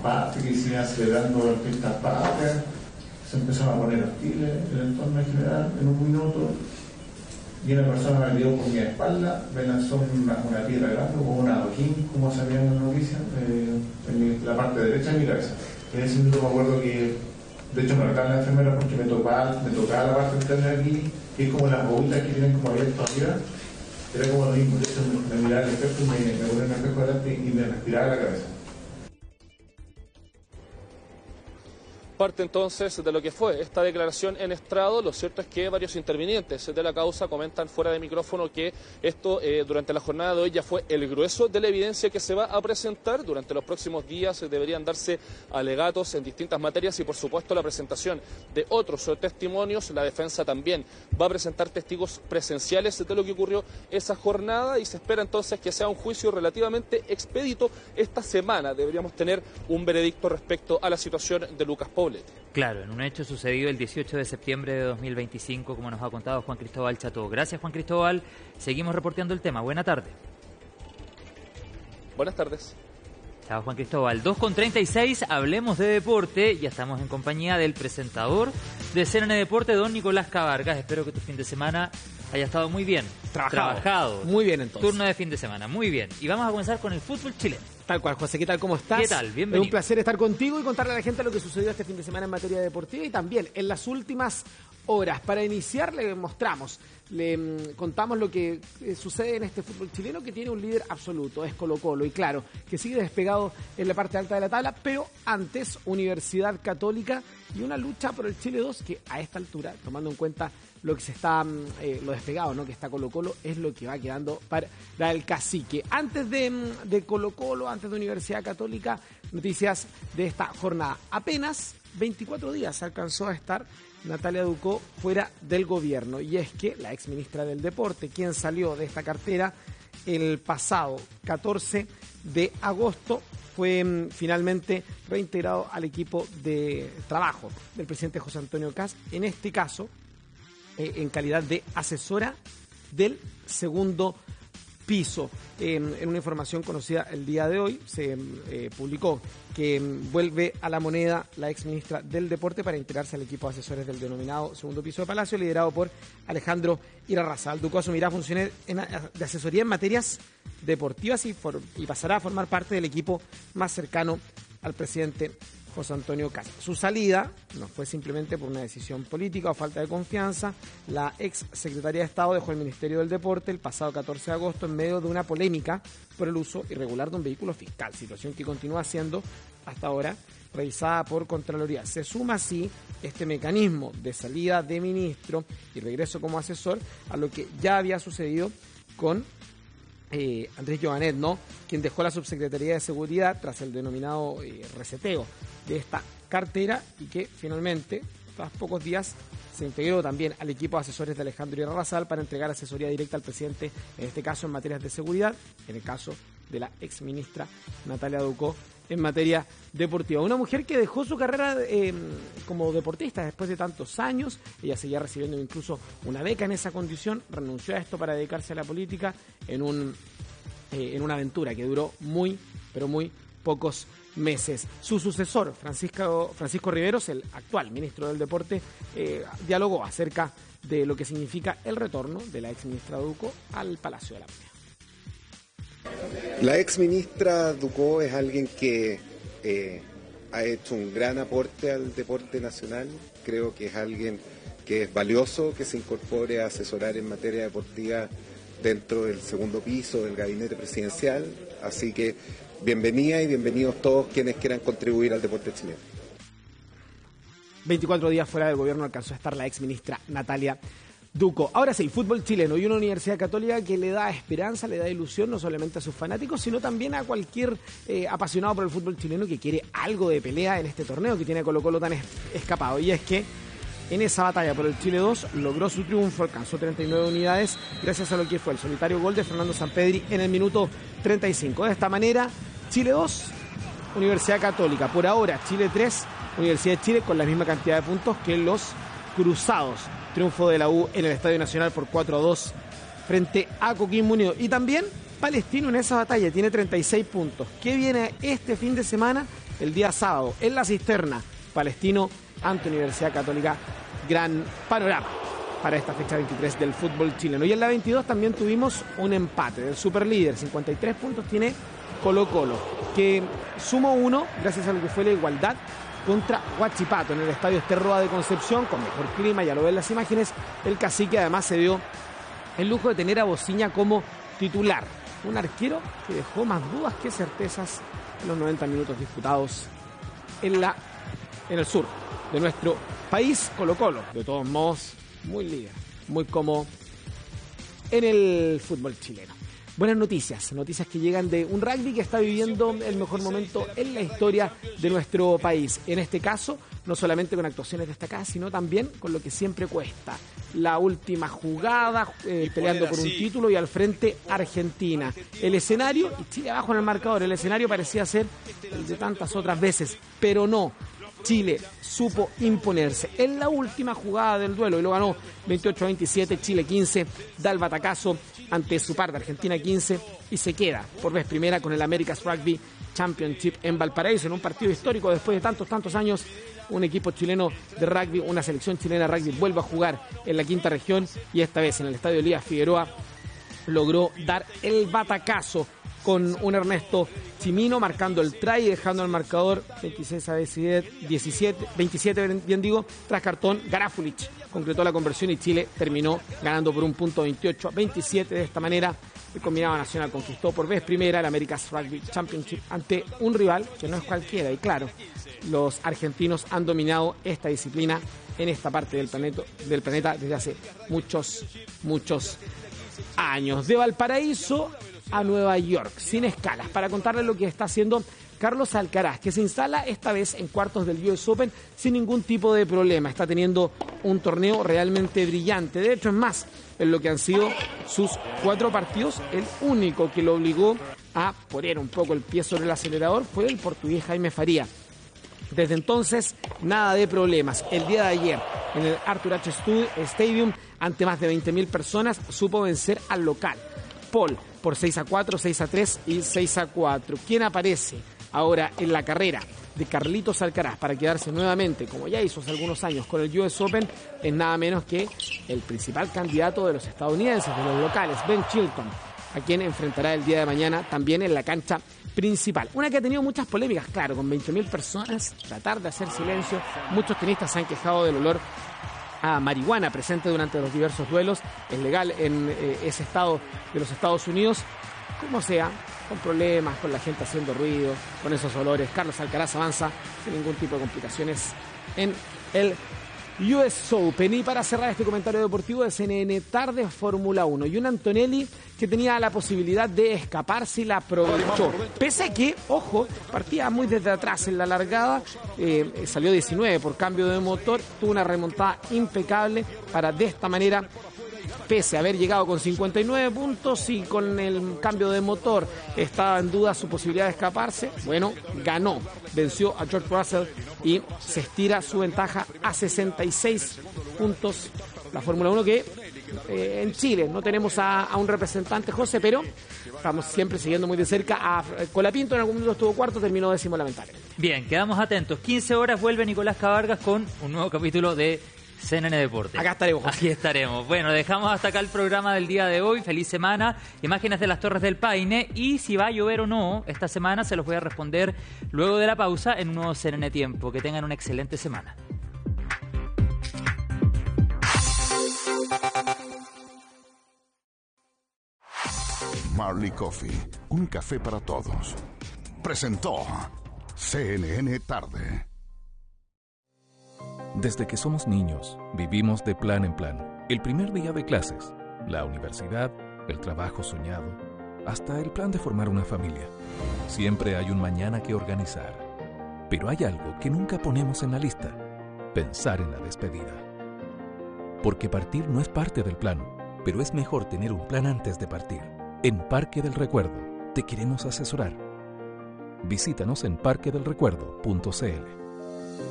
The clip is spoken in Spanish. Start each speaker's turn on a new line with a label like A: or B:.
A: patrias, que se iban celebrando las fiestas patrias, se empezaron a poner hostiles el entorno en general en un minuto, y una persona me dio por mi espalda, me lanzó una piedra grande, como un adoquín, como sabían en la noticia, en la parte derecha de mi cabeza. En ese minuto me acuerdo que, de hecho, me retaron la enfermera porque me tocaba la parte interna de aquí, que es como las bobitas que tienen como abierto arriba. Era como lo mismo. De hecho, me miraba al espejo y me ponía en el espejo delante y me respiraba la cabeza.
B: Parte entonces de lo que fue esta declaración en estrado. Lo cierto es que varios intervinientes de la causa comentan fuera de micrófono que esto durante la jornada de hoy ya fue el grueso de la evidencia que se va a presentar. Durante los próximos días deberían darse alegatos en distintas materias y por supuesto la presentación de otros testimonios. La defensa también va a presentar testigos presenciales de lo que ocurrió esa jornada y se espera entonces que sea un juicio relativamente expedito. Esta semana deberíamos tener un veredicto respecto a la situación de Lucas Poblete.
C: Claro, en un hecho sucedido el 18 de septiembre de 2025, como nos ha contado Juan Cristóbal Cható. Gracias, Juan Cristóbal. Seguimos reporteando el tema. Buena tarde.
B: Buenas tardes.
C: Chao, Juan Cristóbal. 2:36, hablemos de deporte. Ya estamos en compañía del presentador de CNN Deporte, don Nicolás Cabargas. Espero que tu fin de semana haya estado muy bien. Trabajado.
D: Muy bien, entonces.
C: Turno de fin de semana, muy bien. Y vamos a comenzar con el fútbol chileno.
D: Tal cual, José, ¿qué tal? ¿Cómo estás?
C: ¿Qué tal? Bienvenido.
D: Es un placer estar contigo y contarle a la gente lo que sucedió este fin de semana en materia deportiva y también en las últimas horas. Para iniciar le contamos lo que sucede en este fútbol chileno, que tiene un líder absoluto, es Colo-Colo, y claro, que sigue despegado en la parte alta de la tabla, pero antes Universidad Católica y una lucha por el Chile 2 que a esta altura, tomando en cuenta lo que se está, lo despegado, ¿no?, que está Colo-Colo, es lo que va quedando para el cacique. Antes de Colo-Colo, antes de Universidad Católica, noticias de esta jornada. Apenas 24 días alcanzó a estar Natalia Ducó fuera del gobierno, y es que la exministra del Deporte, quien salió de esta cartera el pasado 14 de agosto, fue finalmente reintegrado al equipo de trabajo del presidente José Antonio Kast, en este caso en calidad de asesora del segundo piso. En una información conocida el día de hoy se publicó que vuelve a la moneda la exministra del Deporte para integrarse al equipo de asesores del denominado segundo piso de Palacio, liderado por Alejandro Irarrázaval. Ducó asumirá funciones de asesoría en materias deportivas y pasará a formar parte del equipo más cercano al presidente José Antonio Kast. Su salida no fue simplemente por una decisión política o falta de confianza. La ex secretaria de Estado dejó el Ministerio del Deporte el pasado 14 de agosto en medio de una polémica por el uso irregular de un vehículo fiscal, situación que continúa siendo hasta ahora revisada por Contraloría. Se suma así este mecanismo de salida de ministro y regreso como asesor a lo que ya había sucedido con Andrés Joanet, ¿no?, quien dejó la subsecretaría de Seguridad tras el denominado reseteo de esta cartera y que finalmente, tras pocos días, se integró también al equipo de asesores de Alejandro Irarrázaval para entregar asesoría directa al presidente, en este caso en materias de seguridad, en el caso de la exministra Natalia Ducó en materia deportiva. Una mujer que dejó su carrera como deportista después de tantos años. Ella seguía recibiendo incluso una beca en esa condición, renunció a esto para dedicarse a la política en una aventura que duró muy, pero muy pocos meses. Su sucesor, Francisco Riveros, el actual ministro del Deporte, dialogó acerca de lo que significa el retorno de la exministra Ducó al Palacio de la Moneda.
E: La exministra Ducó es alguien que ha hecho un gran aporte al deporte nacional. Creo que es alguien que es valioso que se incorpore a asesorar en materia deportiva dentro del segundo piso del gabinete presidencial. Así que bienvenida y bienvenidos todos quienes quieran contribuir al deporte chileno.
D: 24 días fuera del gobierno alcanzó a estar la exministra Natalia Ducó. Ahora sí, fútbol chileno y una Universidad Católica que le da esperanza, le da ilusión no solamente a sus fanáticos, sino también a cualquier apasionado por el fútbol chileno que quiere algo de pelea en este torneo que tiene a Colo-Colo tan escapado. Y es que en esa batalla por el Chile 2 logró su triunfo, alcanzó 39 unidades gracias a lo que fue el solitario gol de Fernando Sampedri en el minuto 35. De esta manera, Chile 2, Universidad Católica. Por ahora, Chile 3, Universidad de Chile con la misma cantidad de puntos que los Cruzados. Triunfo de la U en el Estadio Nacional por 4-2 frente a Coquimbo Unido. Y también Palestino en esa batalla tiene 36 puntos. ¿Qué viene este fin de semana? el día sábado en la Cisterna, Palestino ante Universidad Católica. Gran panorama para esta fecha 23 del fútbol chileno. Y en la 22 también tuvimos un empate del superlíder. 53 puntos tiene Colo-Colo, que sumó 1 gracias a lo que fue la igualdad contra Huachipato en el estadio Esterroa de Concepción, con mejor clima, ya lo ven las imágenes. El Cacique además se dio el lujo de tener a Bociña como titular, un arquero que dejó más dudas que certezas en los 90 minutos disputados en el sur de nuestro país. Colo-Colo, de todos modos, muy líder, muy cómodo en el fútbol chileno. Buenas noticias que llegan de un rugby que está viviendo el mejor momento en la historia de nuestro país. En este caso, no solamente con actuaciones destacadas, sino también con lo que siempre cuesta. La última jugada, peleando por un título, y al frente Argentina. El escenario, y Chile abajo en el marcador, el escenario parecía ser el de tantas otras veces, pero no. Chile supo imponerse en la última jugada del duelo y lo ganó 28-27, Chile 15, da el batacazo ante su par de Argentina 15 y se queda por vez primera con el America's Rugby Championship en Valparaíso, en un partido histórico después de tantos años. Un equipo chileno de rugby, una selección chilena de rugby vuelve a jugar en la quinta región y esta vez en el estadio Elías Figueroa logró dar el batacazo con un Ernesto Chimino marcando el try y dejando el marcador 27, tras cartón. Garafulich concretó la conversión y Chile terminó ganando por un punto 28-27. De esta manera, el combinado nacional conquistó por vez primera el America's Rugby Championship ante un rival que no es cualquiera. Y claro, los argentinos han dominado esta disciplina en esta parte del planeta desde hace muchos años. De Valparaíso a Nueva York, sin escalas, para contarles lo que está haciendo Carlos Alcaraz, que se instala esta vez en cuartos del US Open sin ningún tipo de problema. Está teniendo un torneo realmente brillante. De hecho, es más, en lo que han sido sus 4 partidos, el único que lo obligó a poner un poco el pie sobre el acelerador fue el portugués Jaime Faría. Desde entonces, nada de problemas. El día de ayer, en el Arthur Ashe Stadium, ante más de 20.000 personas, supo vencer al local, Paul, por 6-4, 6-3 y 6-4. ¿Quién aparece ahora en la carrera de Carlitos Alcaraz para quedarse nuevamente, como ya hizo hace algunos años, con el US Open? Es nada menos que el principal candidato de los estadounidenses, de los locales, Ben Chilton, a quien enfrentará el día de mañana también en la cancha principal. Una que ha tenido muchas polémicas, claro, con 20.000 personas, tratar de hacer silencio. Muchos tenistas se han quejado del olor a marihuana presente durante los diversos duelos. Es legal en ese estado de los Estados Unidos. Como sea, con problemas, con la gente haciendo ruido, con esos olores, Carlos Alcaraz avanza sin ningún tipo de complicaciones en el US Open. Y para cerrar este comentario deportivo de CNN Tarde, Fórmula 1, y un Antonelli que tenía la posibilidad de escaparse y la aprovechó. Pese a que, ojo, partía muy desde atrás en la largada, salió 19 por cambio de motor, tuvo una remontada impecable para de esta manera, pese a haber llegado con 59 puntos y con el cambio de motor estaba en duda su posibilidad de escaparse, bueno, ganó, venció a George Russell y se estira su ventaja a 66 puntos. La Fórmula 1 que en Chile no tenemos a un representante, José, pero estamos siempre siguiendo muy de cerca a Colapinto. En algún momento estuvo cuarto, terminó 10º lamentablemente.
C: Bien, quedamos atentos. 15 horas vuelve Nicolás Cabargas con un nuevo capítulo de CNN Deporte.
D: Acá estaremos, José.
C: Aquí estaremos. Bueno, dejamos hasta acá el programa del día de hoy. Feliz semana. Imágenes de las Torres del Paine. Y si va a llover o no esta semana, se los voy a responder luego de la pausa en un nuevo CNN Tiempo. Que tengan una excelente semana.
F: Marley Coffee, un café para todos. Presentó CNN Tarde.
G: Desde que somos niños, vivimos de plan en plan. El primer día de clases, la universidad, el trabajo soñado, hasta el plan de formar una familia. Siempre hay un mañana que organizar. Pero hay algo que nunca ponemos en la lista: pensar en la despedida. Porque partir no es parte del plan, pero es mejor tener un plan antes de partir. En Parque del Recuerdo te queremos asesorar. Visítanos en parquedelrecuerdo.cl.